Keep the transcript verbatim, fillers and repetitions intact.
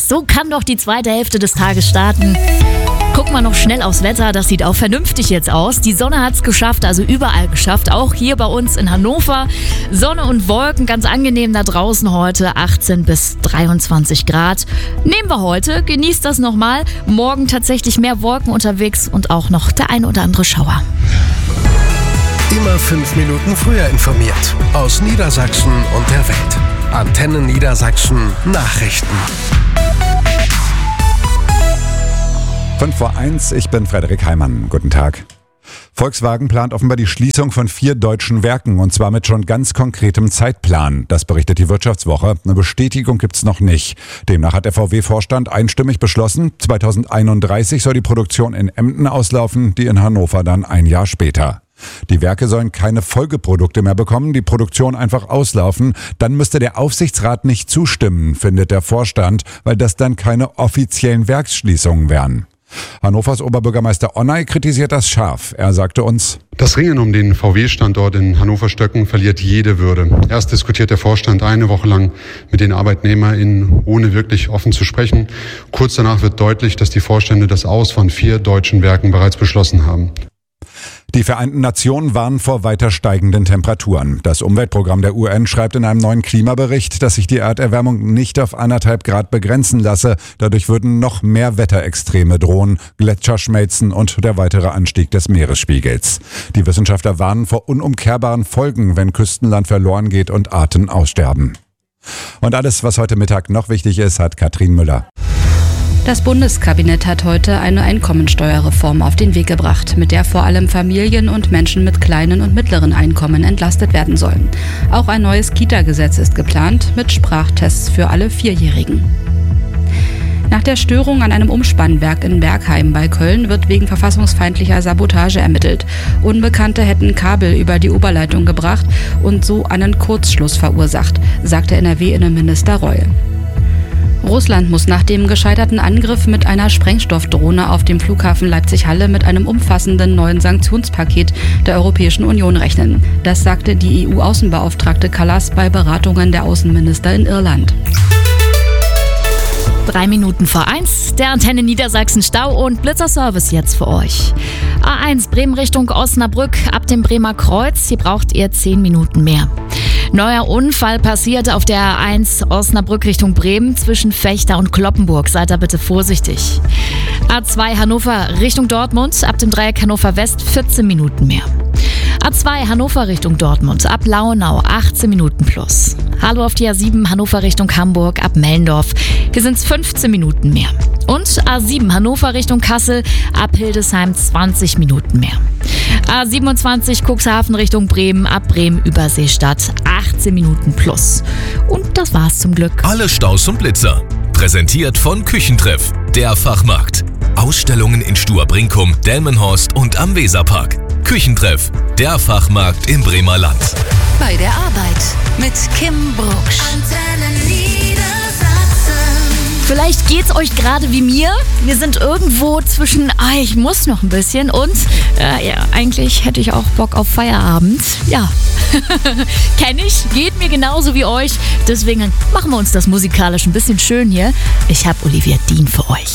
Yes, so kann doch die zweite Hälfte des Tages starten. Gucken wir noch schnell aufs Wetter, das sieht auch vernünftig jetzt aus. Die Sonne hat es geschafft, also überall geschafft, auch hier bei uns in Hannover. Sonne und Wolken, ganz angenehm da draußen heute, achtzehn bis dreiundzwanzig Grad. Nehmen wir heute, genießt das nochmal. Morgen tatsächlich mehr Wolken unterwegs und auch noch der ein oder andere Schauer. Immer fünf Minuten früher informiert. Aus Niedersachsen und der Welt. Antenne Niedersachsen Nachrichten. fünf vor eins, ich bin Frederik Heimann. Guten Tag. Volkswagen plant offenbar die Schließung von vier deutschen Werken und zwar mit schon ganz konkretem Zeitplan. Das berichtet die Wirtschaftswoche. Eine Bestätigung gibt's noch nicht. Demnach hat der V W-Vorstand einstimmig beschlossen, zweitausendeinunddreißig soll die Produktion in Emden auslaufen, die in Hannover dann ein Jahr später. Die Werke sollen keine Folgeprodukte mehr bekommen, die Produktion einfach auslaufen. Dann müsste der Aufsichtsrat nicht zustimmen, findet der Vorstand, weil das dann keine offiziellen Werksschließungen wären. Hannovers Oberbürgermeister Onay kritisiert das scharf. Er sagte uns: Das Ringen um den V W-Standort in Hannover-Stöcken verliert jede Würde. Erst diskutiert der Vorstand eine Woche lang mit den ArbeitnehmerInnen, ohne wirklich offen zu sprechen. Kurz danach wird deutlich, dass die Vorstände das Aus von vier deutschen Werken bereits beschlossen haben. Die Vereinten Nationen warnen vor weiter steigenden Temperaturen. Das Umweltprogramm der U N schreibt in einem neuen Klimabericht, dass sich die Erderwärmung nicht auf anderthalb Grad begrenzen lasse. Dadurch würden noch mehr Wetterextreme drohen, Gletscher schmelzen und der weitere Anstieg des Meeresspiegels. Die Wissenschaftler warnen vor unumkehrbaren Folgen, wenn Küstenland verloren geht und Arten aussterben. Und alles, was heute Mittag noch wichtig ist, hat Katrin Müller. Das Bundeskabinett hat heute eine Einkommensteuerreform auf den Weg gebracht, mit der vor allem Familien und Menschen mit kleinen und mittleren Einkommen entlastet werden sollen. Auch ein neues Kita-Gesetz ist geplant, mit Sprachtests für alle Vierjährigen. Nach der Störung an einem Umspannwerk in Bergheim bei Köln wird wegen verfassungsfeindlicher Sabotage ermittelt. Unbekannte hätten Kabel über die Oberleitung gebracht und so einen Kurzschluss verursacht, sagte N R W-Innenminister Reul. Russland muss nach dem gescheiterten Angriff mit einer Sprengstoffdrohne auf dem Flughafen Leipzig-Halle mit einem umfassenden neuen Sanktionspaket der Europäischen Union rechnen. Das sagte die E U-Außenbeauftragte Kallas bei Beratungen der Außenminister in Irland. Drei Minuten vor eins, der Antenne Niedersachsen Stau- und Blitzerservice jetzt für euch. A eins Bremen Richtung Osnabrück ab dem Bremer Kreuz, hier braucht ihr zehn Minuten mehr. Neuer Unfall passiert auf der A eins Osnabrück Richtung Bremen zwischen Fechter und Cloppenburg. Seid da bitte vorsichtig. A zwei Hannover Richtung Dortmund ab dem Dreieck Hannover West vierzehn Minuten mehr. A zwei Hannover Richtung Dortmund ab Launau achtzehn Minuten plus. Hallo auf die A sieben Hannover Richtung Hamburg ab Mellendorf. Hier sind es fünfzehn Minuten mehr. Und A sieben Hannover Richtung Kassel ab Hildesheim zwanzig Minuten mehr. A siebenundzwanzig Cuxhaven Richtung Bremen ab Bremen Überseestadt achtzehn Minuten plus. Und das war's zum Glück. Alle Staus und Blitzer. Präsentiert von Küchentreff, der Fachmarkt. Ausstellungen in Stur-Brinkum, Delmenhorst und am Weserpark. Küchentreff, der Fachmarkt im Bremer Land. Bei der Arbeit mit Kim Brucksch. Antenne Niedersachsen. Vielleicht geht's euch gerade wie mir. Wir sind irgendwo zwischen, ah, ich muss noch ein bisschen und äh, ja, eigentlich hätte ich auch Bock auf Feierabend. Ja, kenne ich, geht mir genauso wie euch. Deswegen machen wir uns das musikalisch ein bisschen schön hier. Ich habe Olivia Dean für euch.